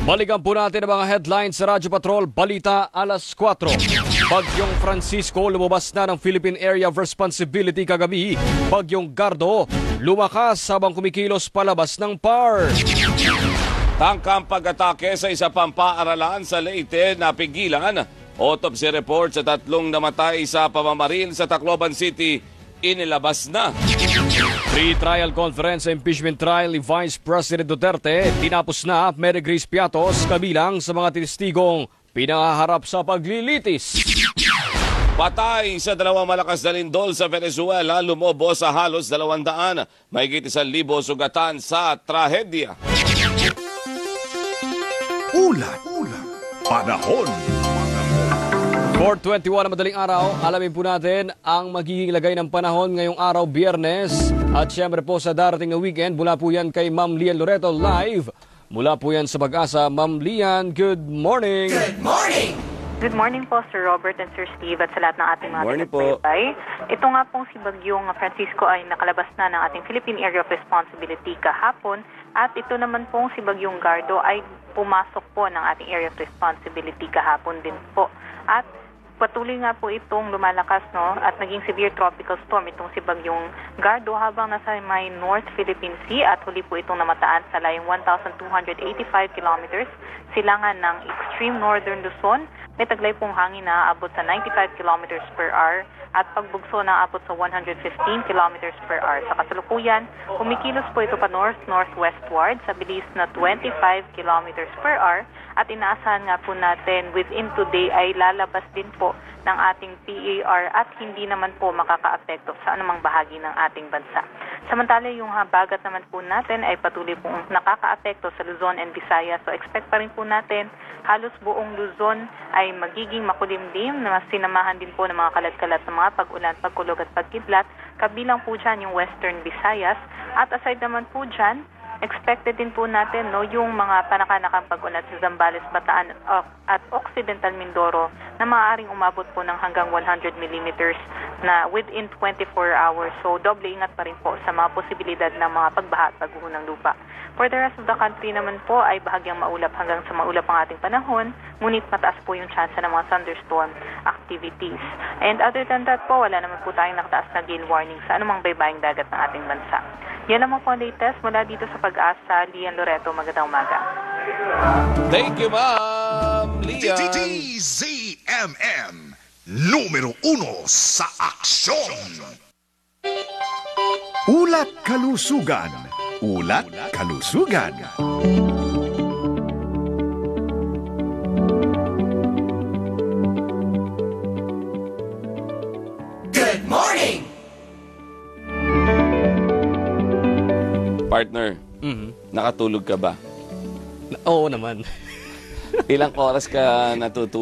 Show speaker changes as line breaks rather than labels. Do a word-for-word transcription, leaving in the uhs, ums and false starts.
Balikan po natin ang mga headlines sa Radyo Patrol Balita alas kwatro. Bagyong Francisco lumabas na ng Philippine Area of Responsibility kagabi. Bagyong Gardo lumakas habang kumikilos palabas ng P A R.
Tangkang pag-atake sa isa pang paaralan sa Leyte na pigilan. Autopsy report sa tatlong namatay sa pamamaril sa Tacloban City inilabas na. Pre-trial conference sa impeachment trial ni Vice President Duterte tinapos na. Mary Grace Piatos kabilang sa mga testigong pinaharap sa paglilitis. Patay sa dalawang malakas na lindol sa Venezuela, lumobo sa halos dalawang daan. Mahigit isang libo sugatan sa trahedya.
Ulat, ulat, panahon.
four twenty-one na madaling araw, alamin po natin ang magiging lagay ng panahon ngayong araw, Biyernes. At syempre po sa darating na weekend, mula po yan kay Ma'am Lian Loreto live. Mula po yan sa Pag-asa. Ma'am Lian, good morning!
Good morning!
Good morning po, Sir Robert and Sir Steve at sa lahat ng ating mga
Morning po.
taga-subaybay. Ito nga pong si Bagyong Francisco ay nakalabas na ng ating Philippine Area of Responsibility kahapon at ito naman pong si Bagyong Gardo ay pumasok po ng ating Area of Responsibility kahapon din po. At patuloy nga po itong lumalakas no at naging severe tropical storm itong si Bagyong Gardo habang nasa may North Philippine Sea at huli po itong namataan sa layong one thousand two hundred eighty-five kilometers silangan ng extreme northern Luzon. May taglay pong hangin na aabot sa ninety-five kilometers per hour at pagbugso na aabot sa one hundred fifteen kilometers per hour. Sa kasalukuyan, kumikilos po ito pa north-northwestward sa bilis na twenty-five kilometers per hour at inaasahan nga po natin within today ay lalabas din po ng ating P A R at hindi naman po makaka-apekto sa anumang bahagi ng ating bansa. Samantala yung habagat naman po natin ay patuloy pong nakaka-apekto sa Luzon and Visayas. So expect pa rin po natin halos buong Luzon ay magiging makulimlim na sinamahan din po ng mga kalat-kalat na mga pag-ulan, pagkulog at pagkidlat. Kabilang po dyan yung Western Visayas. At aside naman po dyan, expected din po natin no, yung mga panakanakang pag-ulan sa Zambales, Bataan at Occidental Mindoro na maaaring umabot po ng hanggang one hundred millimeters na within twenty-four hours. So doble ingat pa rin po sa mga posibilidad ng mga pagbaha at pagguho ng lupa. For the rest of the country naman po ay bahagyang maulap hanggang sa maulap ang ating panahon, ngunit mataas po yung chance ng mga thunderstorm activities. And other than that po, wala naman po tayong nakataas na gale warning sa anumang baybaying dagat ng ating bansa. Yan naman po ang latest mula dito sa Pag-asa. Lian Loreto, magandang umaga.
Thank you, Ma'am Lian.
D Z M M, numero uno sa aksyon. Ulat Kalusugan. Ulat Kalusugan.
Good morning!
Partner,
Mhm.
nakatulog ka ba?
Oo naman.
Ilang oras ka natutulog?